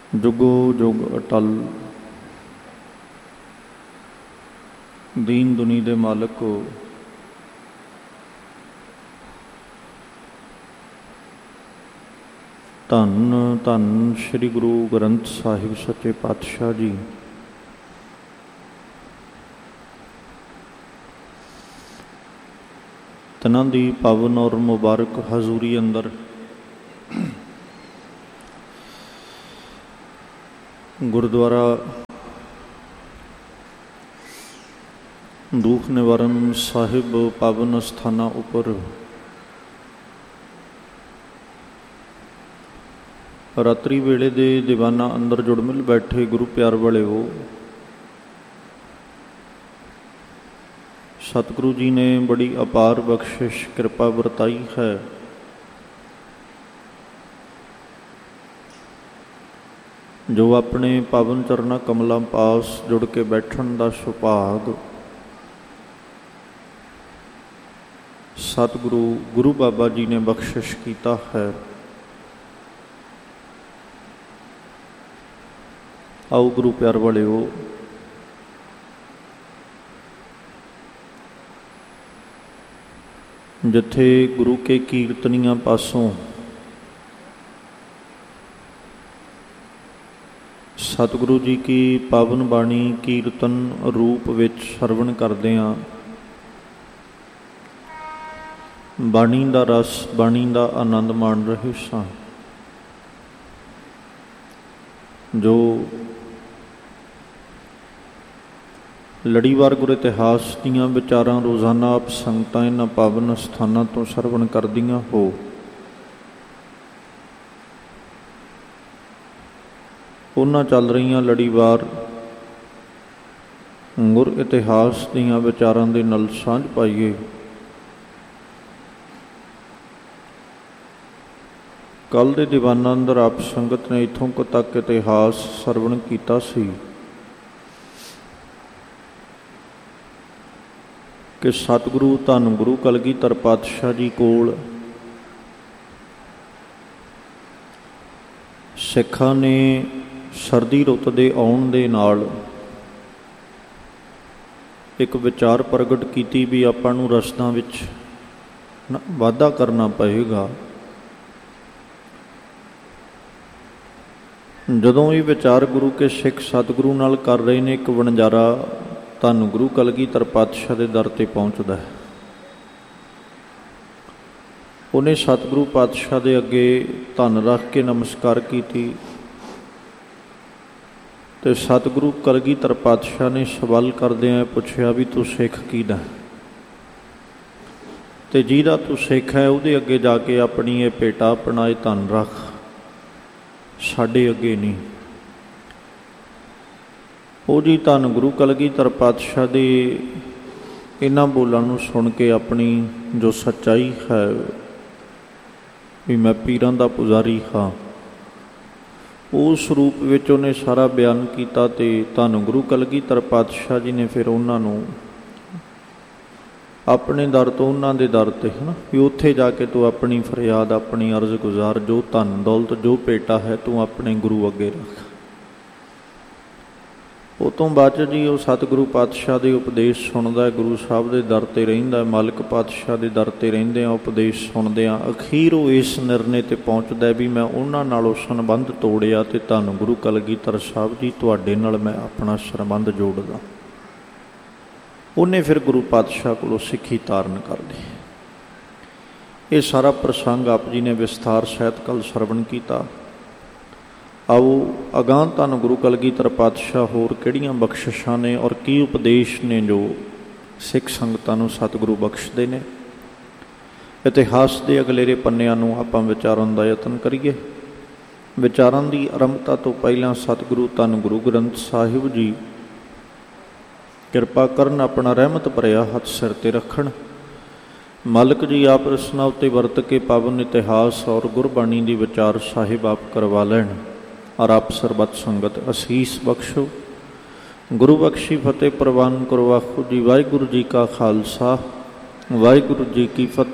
जुगो जुग अटल दीन दुनी दे मालक को धन धन श्री गुरु ग्रंथ साहिब सच्चे पातशाह जी। तिन्हां दी पावन और मुबारक हजूरी अंदर गुरुद्वारा दुख निवारण साहिब पावन स्थानां उपर रात्रि वेले दे दीवाना अंदर जुड़मिल बैठे गुरु प्यार वाले हो। सतगुरु जी ने बड़ी अपार बख्शिश कृपा वरताई है। जो अपने पावन चरना कमलों पास जुड़ के बैठण दा सुभाग सतगुरु गुरु बाबा जी ने बख्शिश कीता है। आओ गुरु प्यार वाले हो, जिथे गुरु के कीर्तनियां पासों सतगुरु जी की पावन बाणी कीर्तन रूप विच सरवण करदिआं बाणी दा रस बाणी दा आनंद माण रहे सां। जो लड़ीवार गुर इतिहास दीआं विचारां रोज़ाना आप संगतां इन्हां पावन स्थानां तो सरवण करदिआं हो। उन्हां चल रहीआं लड़ीवार गुर इतिहास दीआं विचारां दे नाल सांझ पाईए। कल दे दीवाना अंदर आप संगत ने इत्थों तक इतिहास सरवण कीता सी कि सतगुरु धन गुरु कलगीधर पातशाह जी कोल सिखां ने सर्दी रुत दे आउण दे नाल एक विचार प्रगट कीती भी आपां नूं रसदां विच वाधा करना पएगा। जदों ये विचार गुरु के सिख सतगुरु नाल कर रहे ने, एक वणजारा धन गुरु कलगीधर पातशाह दे दर ते पहुँचदा है। उन्हें सतगुरु पातशाह दे अगे धन रख के नमस्कार कीती ते सतगुरु कलगीधर पातशाह ने सवाल करदिआं पुछया भी तू सिख कीदा ते जिहदा तू सिख है उहदे अगे जाके अपनी ये भेटा अपना ये धन रख, साडे अगे नहीं। ਉਹ जी धन गुरु कलगीधर पातशाह दे इन्हां बोलां नूं सुन के अपनी जो सच्चाई है भी मैं पीरां दा पुजारी हाँ, उस रूप विच उहने सारा बयान कीता ते धन गुरु कलगीधर पातशाह जी ने फिर उन्हां नूं अपने दर तो उन्हां दे दर ते है ना भी उत्थे जाके तू अपनी फरियाद अपनी अर्ज गुजार, जो धन दौलत जो भेटा है तू अपने गुरु अगे रख। ਉਹ ਤੋਂ ਬਾਅਦ ਜੀ ਉਹ ਸਤਿਗੁਰੂ ਪਾਤਸ਼ਾਹ ਦੇ ਉਪਦੇਸ਼ ਸੁਣਦਾ, ਗੁਰੂ ਸਾਹਿਬ ਦੇ ਦਰ 'ਤੇ ਰਹਿੰਦਾ, ਮਾਲਕ ਪਾਤਸ਼ਾਹ ਦੇ ਦਰ 'ਤੇ ਰਹਿੰਦਿਆਂ ਉਪਦੇਸ਼ ਸੁਣਦਿਆਂ ਅਖੀਰ ਉਹ ਇਸ ਨਿਰਣੇ 'ਤੇ ਪਹੁੰਚਦਾ ਵੀ ਮੈਂ ਉਹਨਾਂ ਨਾਲੋਂ ਸੰਬੰਧ ਤੋੜਿਆ ਅਤੇ ਧੰਨ ਗੁਰੂ ਕਲਗੀਧਰ ਸਾਹਿਬ ਜੀ ਤੁਹਾਡੇ ਨਾਲ ਮੈਂ ਆਪਣਾ ਸੰਬੰਧ ਜੋੜਦਾ। ਉਹਨੇ ਫਿਰ ਗੁਰੂ ਪਾਤਸ਼ਾਹ ਕੋਲੋਂ ਸਿੱਖੀ ਧਾਰਨ ਕਰ ਲਈ। ਇਹ ਸਾਰਾ ਪ੍ਰਸੰਗ ਆਪ ਜੀ ਨੇ ਵਿਸਥਾਰ ਸਹਿਤ ਕੱਲ ਸਰਵਣ ਕੀਤਾ। आओ अगां धन गुरु कलगीधर पातशाह होर किहड़ियां बख्शिशां ने और की उपदेश ने जो सिख संगतां नूं सतगुरु बख्शदे ने। इतिहास के अगलेरे पन्निਆਂ नूं आपां विचारन दा यतन करिए। विचारां दी आरंभता तो पहलां सतगुरु धन गुरु ग्रंथ साहिब जी किरपा करन अपना रहमत भरिया हथ सिर ते रखण। मालिक जी आप रसना उत्ते वरत के पावन इतिहास और गुरबाणी दी विचार साहिब आप करवा लैण और आप सरबत संगत असीस बख्शो। गुरु बख्शी फतेह प्रवान करो। आखो जी वाहिगुरू जी का खालसा वाहिगुरू जी की फतेह।